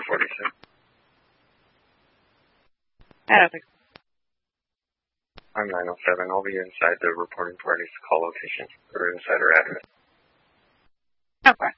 46. I don't think so. I'm 907. I'll be inside the reporting party's call location or inside her address. Okay.